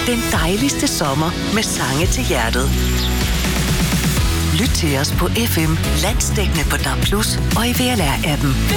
Den dejligste sommer med sange til hjertet. Lyt til os på FM, landsdækkende på DAB+ og i VLR-appen.